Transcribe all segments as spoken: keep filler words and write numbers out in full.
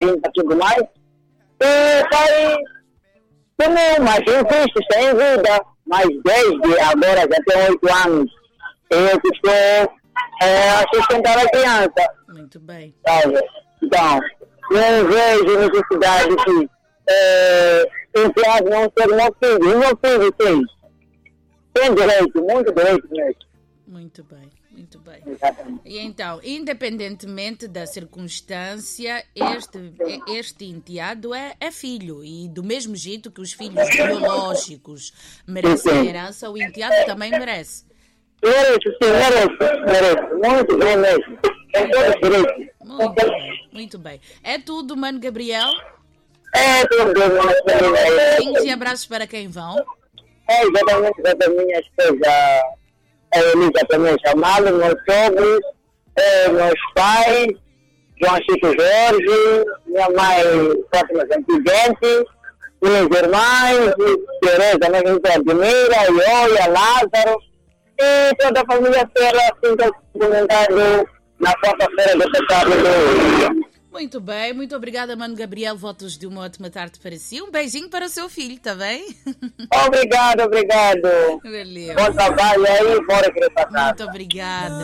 quinta, tudo mais. E vai, também, mas insiste, está em vida. Mas desde agora, já tem oito anos, eu que estou é, a sustentar a criança. Muito bem. Sabe? Então, não vejo necessidade que é, enteado não ser meu filho. O meu filho tem, tem direito, muito direito mesmo. Muito bem, muito bem. Exatamente. E então, independentemente da circunstância, este, este enteado é, é filho. E do mesmo jeito que os filhos biológicos merecem herança, o enteado também merece. Merece, sim, merece, merece. Muito bem mesmo. Tem todo o direito. Muito bem, muito bem. É tudo, Mano Gabriel? É tudo bem, Beijinhos e abraços para quem vão. É exatamente da minha esposa. A Elisa também chamada, meus sogros, eh, meus pais, João Chico Jorge, minha mãe, próxima Santidente, minhas irmãs, Tereza, minha irmã Admira, Ioia, Lázaro, e toda a família Serra, assim, que eu comentado na quarta-feira do pecado do Muito bem, muito obrigada, Mano Gabriel. Votos de uma ótima tarde para si. Um beijinho para o seu filho, está bem? Obrigado, obrigado. Valeu. Bom trabalho aí, bora querer passar. Muito obrigada.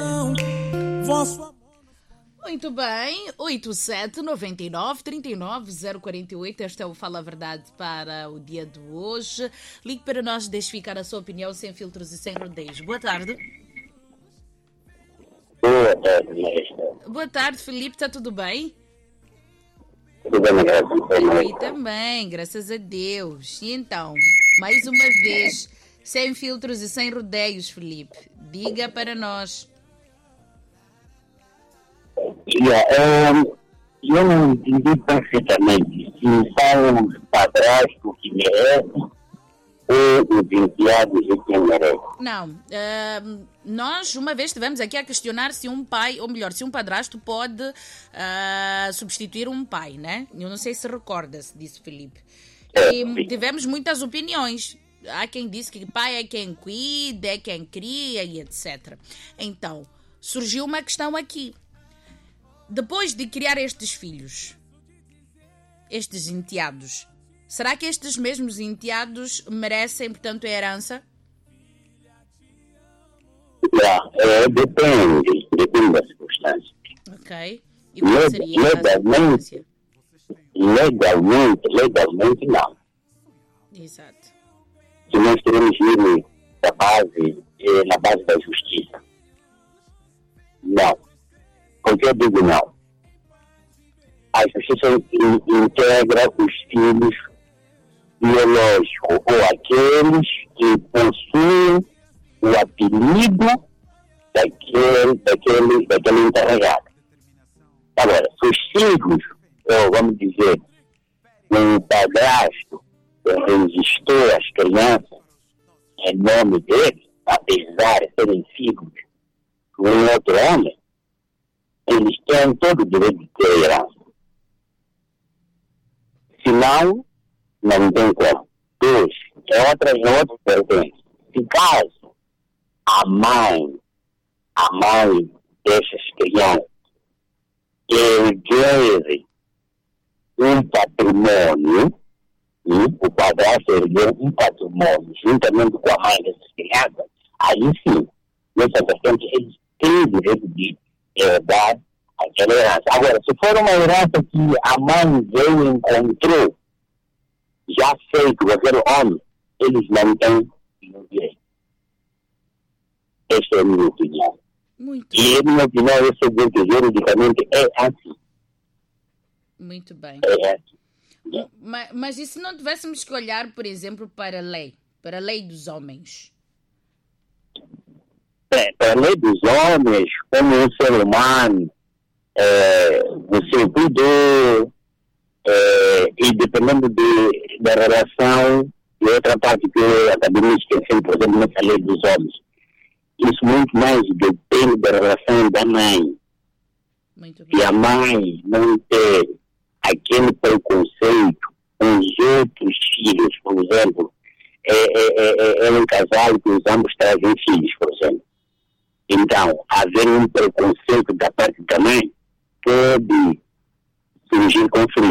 Muito bem, oito sete nove nove, três nove zero quatro oito. Este é o Fala a Verdade para o dia de hoje. Ligue para nós desficar a sua opinião sem filtros e sem rodeios. Boa tarde. Boa tarde, mestre. Boa tarde, Felipe. Está tudo bem? Tudo bem, graças E também, graças a Deus. E então, mais uma vez, sem filtros e sem rodeios, Felipe. Diga para nós. Yeah, um, eu não entendi perfeitamente se são os padrastos que merecem ou os enteados que quem merece. Não, uh, nós uma vez estivemos aqui a questionar se um pai, ou melhor, se um padrasto pode uh, substituir um pai, né? Eu não sei se recorda-se disso, Felipe. E tivemos muitas opiniões. Há quem disse que pai é quem cuida, é quem cria e etcétera. Então, surgiu uma questão aqui. Depois de criar estes filhos, estes enteados, será que estes mesmos enteados merecem, portanto, a herança? Yeah, é, depende, depende da circunstância. Ok. E qual seria a legalmente, circunstância? legalmente, legalmente não. Exato. Se nós queremos ir na base, na base da justiça, não. Por que eu digo não? A justiça integra os filhos biológicos ou aqueles que possuem o apelido daquele, daquele, daquele encarregado. Agora, se os filhos, ou vamos dizer, um padrasto registrou as crianças em nome dele, apesar de serem filhos de um outro homem, eles têm todo o direito de ter herança. Se não, não tem como. Dois, é outra, é outra pergunta. Se caso a mãe, a mãe dessas crianças herdeire um patrimônio, e o padrasto herdou um patrimônio juntamente com a mãe dessas crianças, aí sim, nessa vertente, eles têm o direito de herdar aquela herança. Agora, se for uma herança que a mãe veio e encontrou, já feito com aquele homem, eles não têm o direito. Essa é a minha opinião. Muito E a minha opinião, eu sei dizer que juridicamente é assim. Muito bem. É assim. Mas, mas e se não tivéssemos que olhar, por exemplo, para a lei? Para a lei dos homens? É, para a lei dos homens, como um ser humano, é, você cuidou, é, e dependendo de, da relação, e outra parte que eu acabei me esquecendo, por exemplo, nessa lei dos homens, isso muito mais depende da relação da mãe. Muito bem. Se a mãe não ter aquele preconceito com os outros filhos, por exemplo, é, é, é, é um casal que os ambos trazem filhos, por exemplo. Então, haver um preconceito da parte da mãe pode surgir conflito.